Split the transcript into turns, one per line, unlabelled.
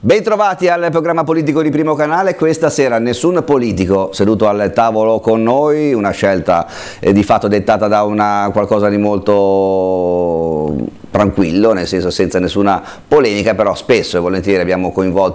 Bentrovati al programma politico di Primo Canale. Questa sera nessun politico seduto al tavolo con noi, una scelta di fatto dettata da qualcosa di molto tranquillo, nel senso senza nessuna polemica, però spesso e volentieri abbiamo coinvolto